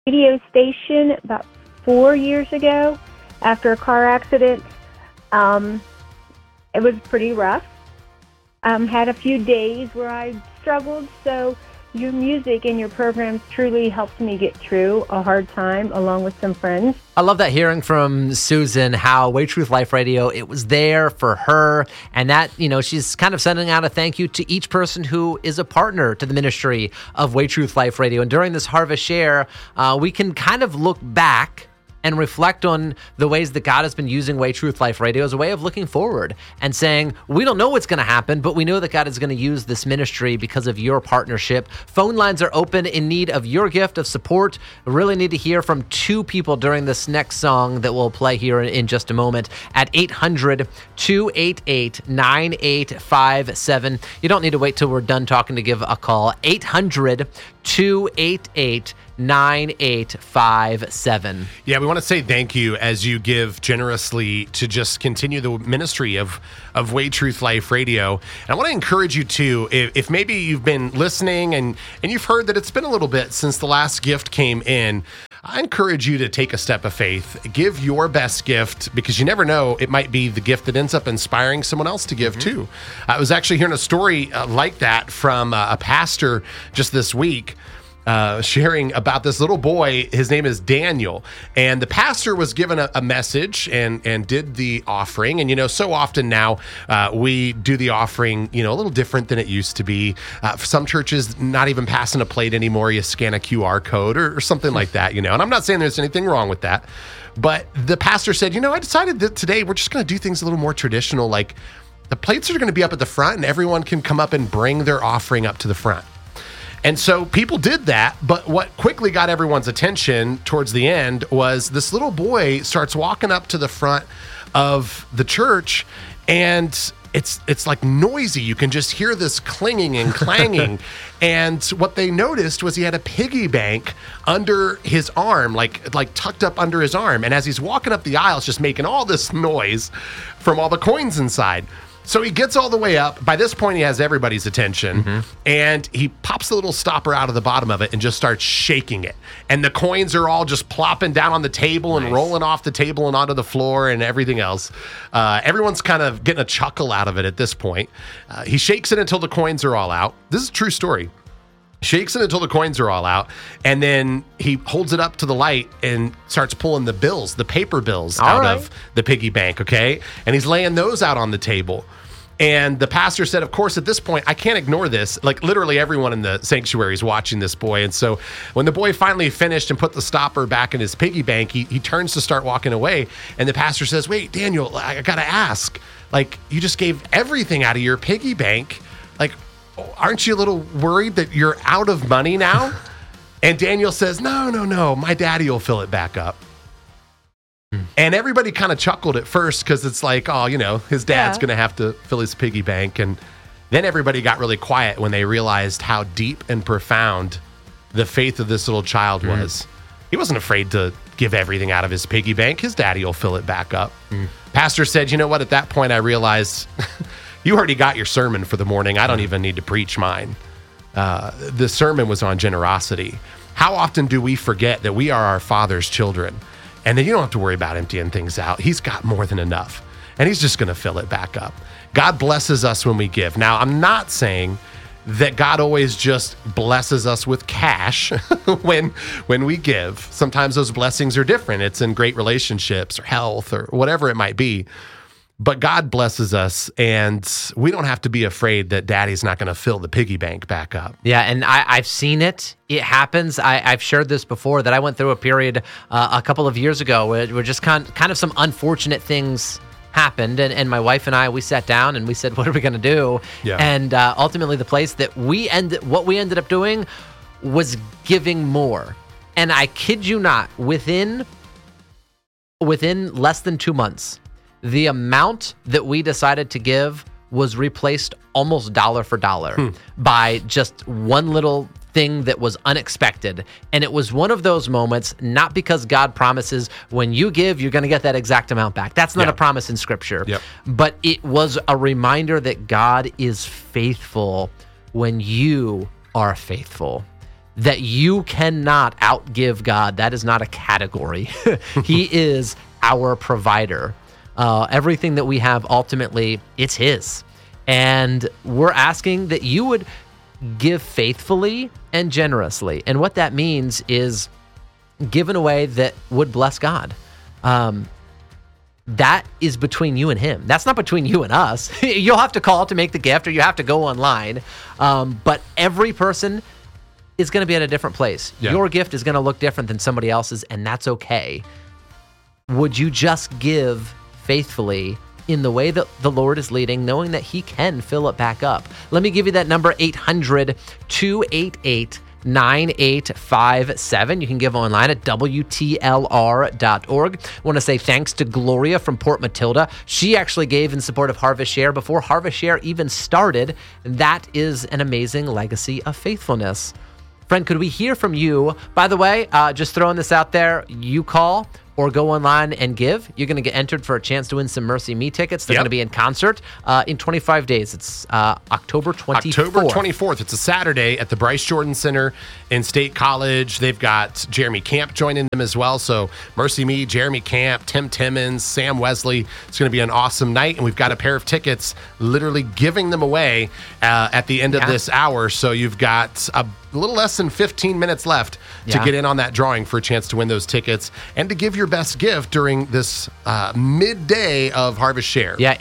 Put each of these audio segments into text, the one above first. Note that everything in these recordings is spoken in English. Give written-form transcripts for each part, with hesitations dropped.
radio station about 4 years ago after a car accident. It was pretty rough. Had a few days where I struggled, so your music and your programs truly helped me get through a hard time along with some friends. I love that, hearing from Susan how Way Truth Life Radio, it was there for her, and that, she's kind of sending out a thank you to each person who is a partner to the ministry of Way Truth Life Radio. And during this Harvest Share, we can kind of look back and reflect on the ways that God has been using Way Truth Life Radio as a way of looking forward and saying, we don't know what's going to happen, but we know that God is going to use this ministry because of your partnership. Phone lines are open in need of your gift of support. We really need to hear from two people during this next song that we'll play here in just a moment at 800-288-9857. You don't need to wait till we're done talking to give a call. 800-288-9857. Yeah, we want to say thank you as you give generously to just continue the ministry of Way Truth Life Radio. And I want to encourage you too, if maybe you've been listening and you've heard that it's been a little bit since the last gift came in, I encourage you to take a step of faith. Give your best gift, because you never know, it might be the gift that ends up inspiring someone else to give too. I was actually hearing a story like that from a pastor just this week, sharing about this little boy. His name is Daniel, and the pastor was given a message and did the offering. And so often now we do the offering a little different than it used to be. For some churches, not even passing a plate anymore. You scan a QR code or something like that. And I'm not saying there's anything wrong with that, but the pastor said, I decided that today we're just going to do things a little more traditional. Like, the plates are going to be up at the front, and everyone can come up and bring their offering up to the front. And so people did that, but what quickly got everyone's attention towards the end was this little boy starts walking up to the front of the church, and it's like noisy. You can just hear this clinging and clanging. And what they noticed was he had a piggy bank under his arm, like tucked up under his arm. And as he's walking up the aisle, it's just making all this noise from all the coins inside. So he gets all the way up. By this point, he has everybody's attention, and he pops the little stopper out of the bottom of it and just starts shaking it. And the coins are all just plopping down on the table and rolling off the table and onto the floor and everything else. Everyone's kind of getting a chuckle out of it at this point. He shakes it until the coins are all out. This is a true story. Shakes it until the coins are all out, and then he holds it up to the light and starts pulling the bills, the paper bills out of the piggy bank, okay? And he's laying those out on the table. And the pastor said, of course, at this point, I can't ignore this. Like, literally everyone in the sanctuary is watching this boy. And so when the boy finally finished and put the stopper back in his piggy bank, he turns to start walking away. And the pastor says, wait, Daniel, I got to ask, like, you just gave everything out of your piggy bank. Like, aren't you a little worried that you're out of money now? And Daniel says, no, my daddy will fill it back up. And everybody kind of chuckled at first, because it's like, his dad's going to have to fill his piggy bank. And then everybody got really quiet when they realized how deep and profound the faith of this little child was. He wasn't afraid to give everything out of his piggy bank. His daddy will fill it back up. Pastor said, you know what? At that point, I realized you already got your sermon for the morning. I don't even need to preach mine. The sermon was on generosity. How often do we forget that we are our Father's children? And then you don't have to worry about emptying things out. He's got more than enough, and he's just going to fill it back up. God blesses us when we give. Now, I'm not saying that God always just blesses us with cash when we give. Sometimes those blessings are different. It's in great relationships or health or whatever it might be. But God blesses us, and we don't have to be afraid that Daddy's not going to fill the piggy bank back up. Yeah, and I've seen it. It happens. I've shared this before, that I went through a period a couple of years ago where just kind of some unfortunate things happened, and my wife and I, we sat down and we said, what are we going to do? Yeah. And ultimately, the place that what we ended up doing was giving more. And I kid you not, within less than 2 months, the amount that we decided to give was replaced almost dollar for dollar by just one little thing that was unexpected. And it was one of those moments, not because God promises when you give, you're going to get that exact amount back. That's not a promise in Scripture. But it was a reminder that God is faithful when you are faithful. that you cannot outgive God. That is not a category. He is our provider. Everything that we have, ultimately, it's His. And we're asking that you would give faithfully and generously. And what that means is give in a way that would bless God. That is between you and Him. That's not between you and us. You'll have to call to make the gift, or you have to go online. But every person is going to be at a different place. Yeah. Your gift is going to look different than somebody else's, and that's okay. Would you just give faithfully in the way that the Lord is leading, knowing that He can fill it back up? Let me give you that number, 800-288-9857. You can give online at WTLR.org. I want to say thanks to Gloria from Port Matilda. She actually gave in support of Harvest Share before Harvest Share even started. That is an amazing legacy of faithfulness. Friend, could we hear from you? By the way, just throwing this out there, you call or go online and give, you're going to get entered for a chance to win some Mercy Me tickets. They're going to be in concert in 25 days. It's October 24th. October 24th. It's a Saturday at the Bryce Jordan Center in State College. They've got Jeremy Camp joining them as well. So Mercy Me, Jeremy Camp, Tim Timmons, Sam Wesley. It's going to be an awesome night. And we've got a pair of tickets, literally giving them away at the end of this hour. So you've got a little less than 15 minutes left to get in on that drawing for a chance to win those tickets and to give your best gift during this midday of Harvest Share. Yeah,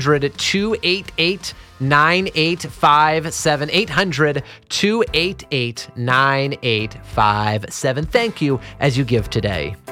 800-288-9857. 800-288-9857. Thank you as you give today.